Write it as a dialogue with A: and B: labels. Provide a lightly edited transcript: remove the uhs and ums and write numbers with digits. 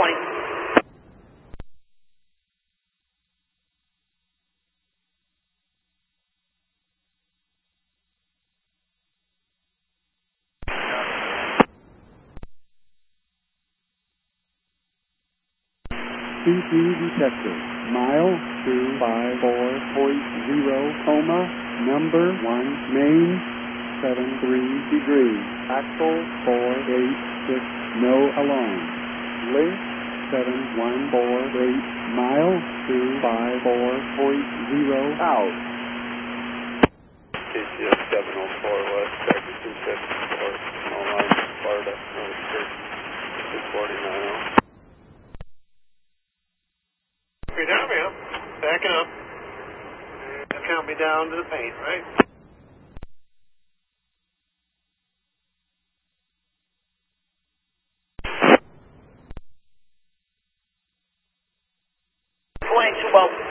A: CP detected. Mile 254.0, coma, number 1, main, 73 degrees, axle 486, no alarm. Link 7148, mile 254.0 out.
B: KCS 704 West, Texas 274, small line, Sparta, North Church, 249.
C: You're down, man. Backing up. Just count me down to the paint, right?
D: Flying 2 well.